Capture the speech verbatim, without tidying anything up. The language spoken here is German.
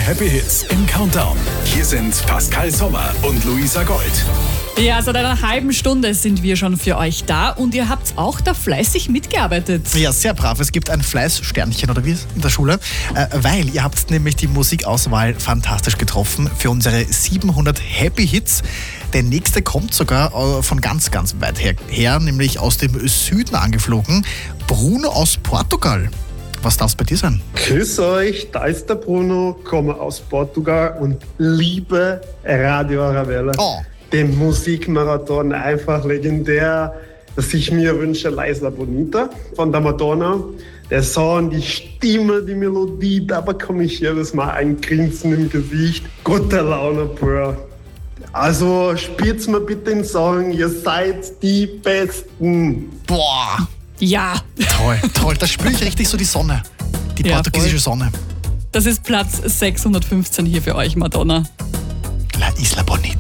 Happy Hits im Countdown. Hier sind Pascal Sommer und Luisa Gold. Ja, seit einer halben Stunde sind wir schon für euch da und ihr habt auch da fleißig mitgearbeitet. Ja, sehr brav. Es gibt ein Fleißsternchen oder wie in der Schule, äh, weil ihr habt nämlich die Musikauswahl fantastisch getroffen für unsere siebenhundert Happy Hits. Der nächste kommt sogar äh, von ganz, ganz weit her, her, nämlich aus dem Süden angeflogen. Bruno aus Portugal. Was darf es bei dir sein? Grüß euch, da ist der Bruno, komme aus Portugal und liebe Radio Arabella. Oh. Den Musikmarathon, einfach legendär, dass ich mir wünsche, Laisla Bonita von der Madonna. Der Song, die Stimme, die Melodie, da bekomme ich jedes Mal ein Grinsen im Gesicht. Gute Laune, Bro. Also spielt's mir bitte den Song, ihr seid die Besten. Boah, Ja, toll, toll. Da spüre ich richtig so die Sonne. Die Ja, portugiesische voll. Sonne. das ist Platz sechshundertfünfzehn hier für euch, Madonna. La Isla Bonita.